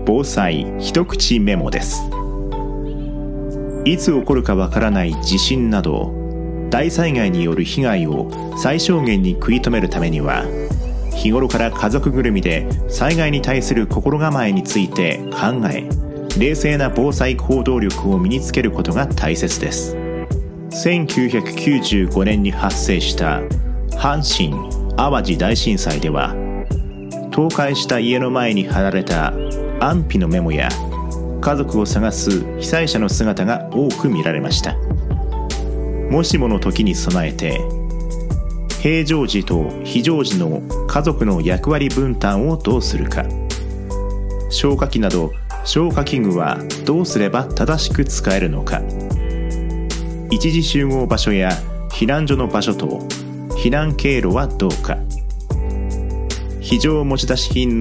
防災一口メモです。いつ起こるかわからない地震など大災害による被害を最小限に食い止めるためには、日頃から家族ぐるみで災害に対する心構えについて考え、冷静な防災行動力を身につけることが大切です。1995年に発生した阪神・淡路大震災では、倒壊した家の前に貼られた安否のメモや家族を探す被災者の姿が多く見られました。もしもの時に備えて、平常時と非常時の家族の役割分担をどうするか、消火器など消火器具はどうすれば正しく使えるのか、一時集合場所や避難所の場所と避難経路はどうか、非常持ち出し品